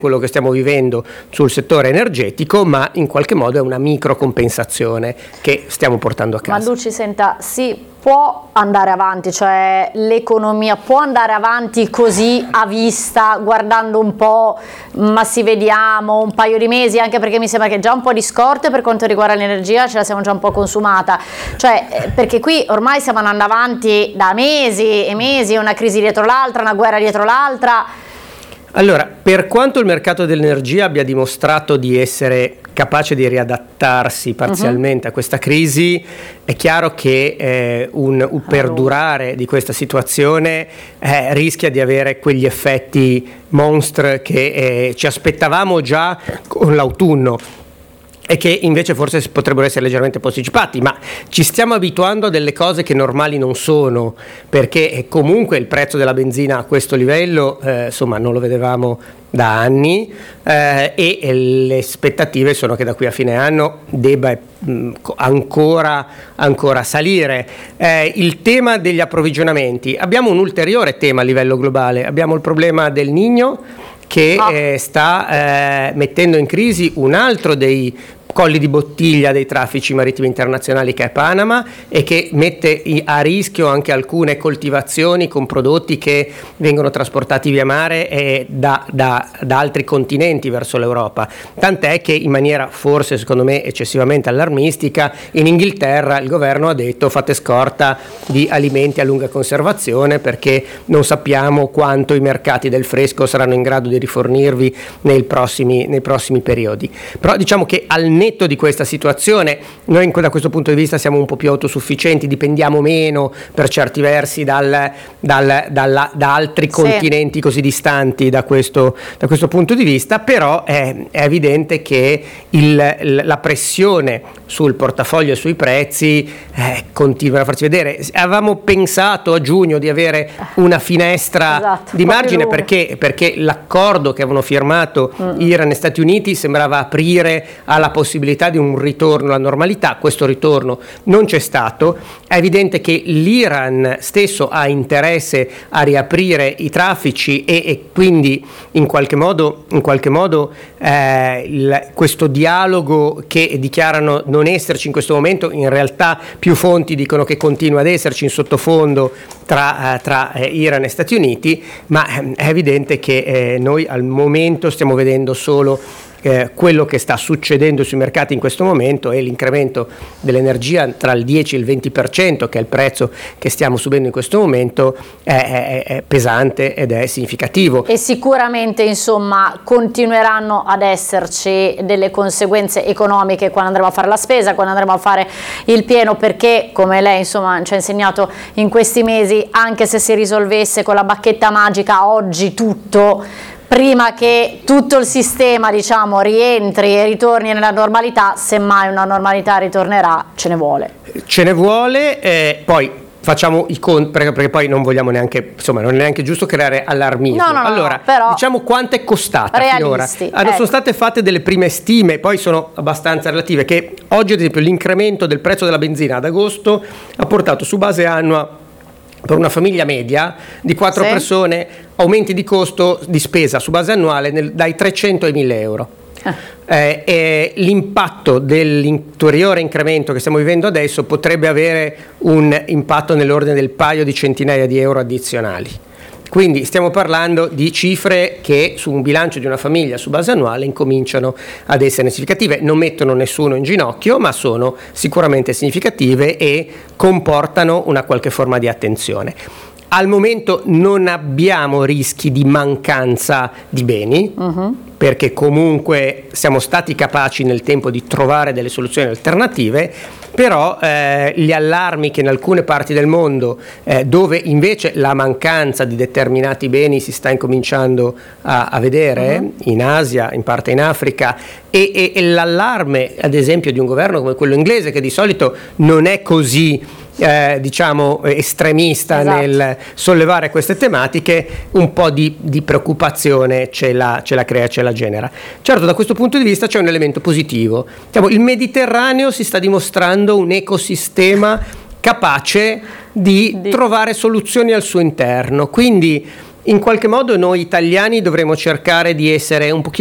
quello che stiamo vivendo sul settore energetico, ma in qualche modo è una microcompensazione che stiamo portando a casa. Manducci, senta, si può andare avanti, cioè l'economia può andare avanti così a vista, guardando un po', ma si vediamo un paio di mesi, anche perché mi sembra che già un po' di scorte per quanto riguarda l'energia ce la siamo già un po' consumata, cioè perché qui ormai stiamo andando avanti da mesi e mesi, una crisi dietro l'altra, una guerra dietro l'altra. Allora, per quanto il mercato dell'energia abbia dimostrato di essere capace di riadattarsi parzialmente a questa crisi, è chiaro che un perdurare di questa situazione rischia di avere quegli effetti monstre che ci aspettavamo già con l'autunno e che invece forse potrebbero essere leggermente posticipati, ma ci stiamo abituando a delle cose che normali non sono, perché comunque il prezzo della benzina a questo livello insomma non lo vedevamo da anni e le aspettative sono che da qui a fine anno debba ancora salire. Il tema degli approvvigionamenti, abbiamo un ulteriore tema a livello globale, abbiamo il problema del Niño che sta mettendo in crisi un altro dei colli di bottiglia dei traffici marittimi internazionali, che è Panama, e che mette a rischio anche alcune coltivazioni con prodotti che vengono trasportati via mare da altri continenti verso l'Europa, tant'è che in maniera forse secondo me eccessivamente allarmistica in Inghilterra il governo ha detto fate scorta di alimenti a lunga conservazione perché non sappiamo quanto i mercati del fresco saranno in grado di rifornirvi nei prossimi periodi. Però diciamo che al netto di questa situazione noi da questo punto di vista siamo un po' più autosufficienti, dipendiamo meno per certi versi da altri continenti così distanti da questo punto di vista, però è evidente che la pressione sul portafoglio e sui prezzi continua a farsi vedere. Avevamo pensato a giugno di avere una finestra di margine perché l'accordo che avevano firmato Iran e Stati Uniti sembrava aprire alla possibilità di un ritorno alla normalità. Questo ritorno non c'è stato. È evidente che l'Iran stesso ha interesse a riaprire i traffici e quindi in qualche modo questo dialogo che dichiarano non esserci in questo momento, in realtà più fonti dicono che continua ad esserci in sottofondo tra Iran e Stati Uniti, ma è evidente che noi al momento stiamo vedendo solo quello che sta succedendo sui mercati in questo momento è l'incremento dell'energia tra il 10 e il 20%, che è il prezzo che stiamo subendo in questo momento, è pesante ed è significativo. E sicuramente insomma continueranno ad esserci delle conseguenze economiche quando andremo a fare la spesa, quando andremo a fare il pieno, perché come lei insomma ci ha insegnato in questi mesi, anche se si risolvesse con la bacchetta magica oggi tutto, prima che tutto il sistema diciamo rientri e ritorni nella normalità, semmai una normalità ritornerà, ce ne vuole, poi facciamo i conti perché poi non vogliamo neanche, insomma non è neanche giusto creare allarmismo. Allora però diciamo quanto è costata finora. Sono state fatte delle prime stime, poi sono abbastanza relative, che oggi ad esempio l'incremento del prezzo della benzina ad agosto ha portato su base annua per una famiglia media di 4 persone aumenti di costo di spesa su base annuale dai 300 ai 1000 euro. L'impatto dell'ulteriore incremento che stiamo vivendo adesso potrebbe avere un impatto nell'ordine del paio di centinaia di euro addizionali. Quindi stiamo parlando di cifre che su un bilancio di una famiglia su base annuale incominciano ad essere significative, non mettono nessuno in ginocchio, ma sono sicuramente significative e comportano una qualche forma di attenzione. Al momento non abbiamo rischi di mancanza di beni, perché comunque siamo stati capaci nel tempo di trovare delle soluzioni alternative, però gli allarmi che in alcune parti del mondo dove invece la mancanza di determinati beni si sta incominciando a vedere, in Asia, in parte in Africa, e l'allarme ad esempio di un governo come quello inglese, che di solito non è così estremista nel sollevare queste tematiche, un po' di preoccupazione ce la crea, ce la genera. Certo, da questo punto di vista c'è un elemento positivo. Il Mediterraneo si sta dimostrando un ecosistema capace di trovare soluzioni al suo interno, quindi In qualche modo noi italiani dovremmo cercare di essere un pochino